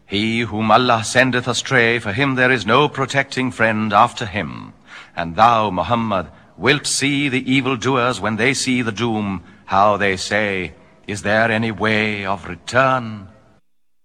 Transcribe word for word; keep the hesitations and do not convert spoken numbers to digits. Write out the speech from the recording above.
He whom Allah sendeth astray, for him there is no protecting friend after him. And thou, Muhammad, wilt see the evildoers when they see the doom, how they say, is there any way of return?